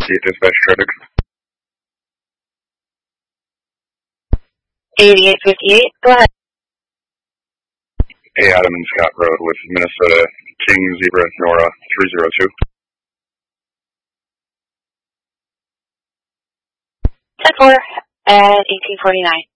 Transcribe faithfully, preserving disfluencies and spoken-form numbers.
eighty-eight dispatch traffic. eighty-eight fifty-eight, go ahead. Hey, Adam and Scott Road with Minnesota King Zebra Nora three zero two. ten four at eighteen forty-nine.